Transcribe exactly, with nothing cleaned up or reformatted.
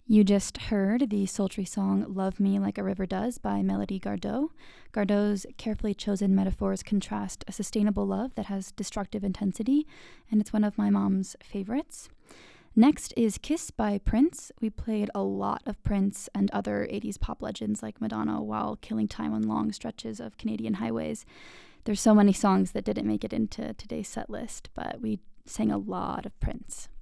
You just heard the sultry song Love Me Like a River Does by Melody Gardot. Gardot's carefully chosen metaphors contrast a sustainable love that has destructive intensity, and it's one of my mom's favorites. Next is Kiss by Prince. We played a lot of Prince and other eighties pop legends like Madonna while killing time on long stretches of Canadian highways. There's so many songs that didn't make it into today's set list, but we sang a lot of Prince.